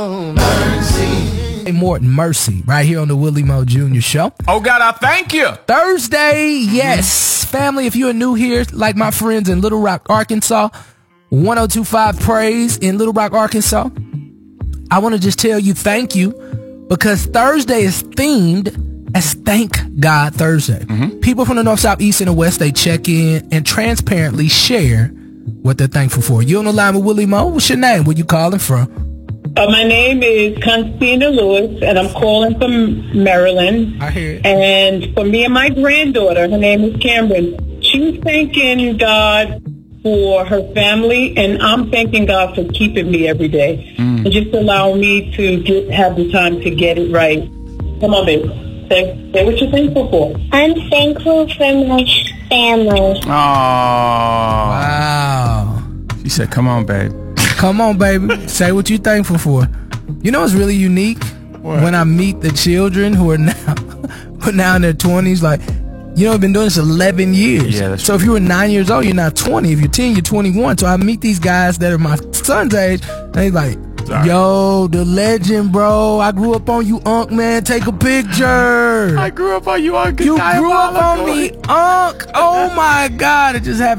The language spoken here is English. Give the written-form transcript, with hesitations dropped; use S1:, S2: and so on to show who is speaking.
S1: Hey, Morton Mercy, right here on the Willie Mo Jr. Show.
S2: Oh, God, I thank you.
S1: Thursday, yes. Family, if you're new here, like my friends in Little Rock, Arkansas, 1025 Praise in Little Rock, Arkansas, I want to just tell you thank you because Thursday is themed as Thank God Thursday. People from the north, south, east, and the west, they check in and transparently share what they're thankful for. You on the line with Willie Mo? What's your name? Where you calling from?
S3: My name is Constantina Lewis, and I'm calling from Maryland.
S1: I hear it.
S3: And for me and my granddaughter, her name is Cameron, she's thanking God for her family, and I'm thanking God for keeping me every day and just allowing me to have the time to get it right. Come on, baby. Say what you're thankful for.
S4: I'm thankful for my family.
S2: Oh.
S1: Wow.
S2: She said, come on, babe.
S1: Come on, baby. Say what you thankful for. You know what's really unique?
S2: What?
S1: When I meet the children who are now in their 20s, like, you know, I've been doing this 11 years.
S2: Yeah, that's
S1: so if you were 9 years old, you're not 20. If you're 10, you're 21. So I meet these guys that are my son's age, and they like, yo, the legend, bro. I grew up on you, Unc, man. Take a picture.
S2: I grew up on you, Uncle.
S1: You grew up on me, Unc. Oh, my God. It just happened.